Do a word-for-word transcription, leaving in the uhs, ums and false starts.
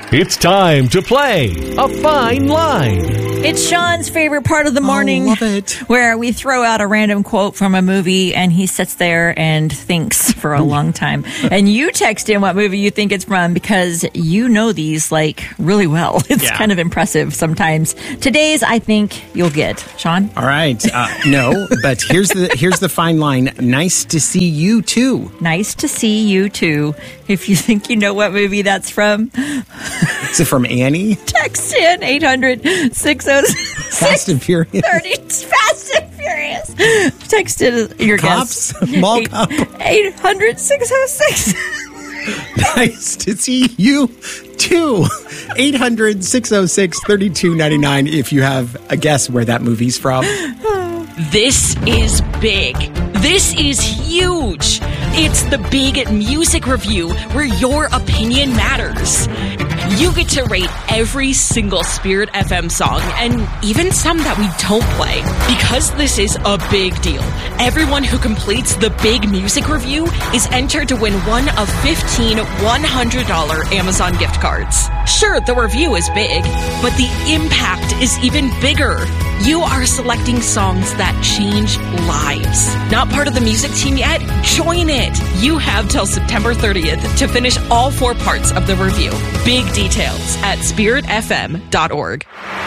It's time to play A Fine Line. It's Sean's favorite part of the morning. Oh, love it. Where we throw out a random quote from a movie and he sits there and thinks for a long time. And you text in what movie you think it's from because you know these like really well. It's Yeah. kind of impressive sometimes. Today's, I think you'll get. Sean? All right. Uh, no, but here's the here's the fine line. Nice to see you too. Nice to see you too. If you think you know what movie that's from, Is it from Annie? text in eight hundred six oh six Fast and Furious. thirty Fast and Furious. Text in your Cops? guess. Mall cop. eight hundred six oh six Nice to see you too. eight hundred six oh six thirty-two ninety-nine if you have a guess where that movie's from. This is big. This is huge. It's the Big Music Review where your opinion matters. You get to rate every single Spirit F M song and even some that we don't play. Because this is a big deal, everyone who completes the Big Music Review is entered to win one of fifteen one hundred dollars Amazon gift cards. Sure, the review is big, but the impact is even bigger. You are selecting songs that change lives. Not part of the music team yet? Join it. You have till September thirtieth to finish all four parts of the review. Big details at spirit f m dot org.